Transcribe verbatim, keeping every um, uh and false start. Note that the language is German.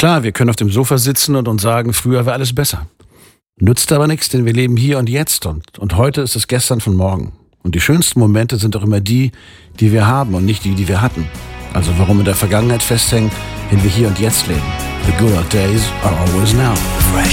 Klar, wir können auf dem Sofa sitzen und uns sagen, früher war alles besser. Nützt aber nichts, denn wir leben hier und jetzt und, und heute ist es gestern von morgen. Und die schönsten Momente sind doch immer die, die wir haben und nicht die, die wir hatten. Also warum in der Vergangenheit festhängen, wenn wir hier und jetzt leben? The good old days are always now. Fresh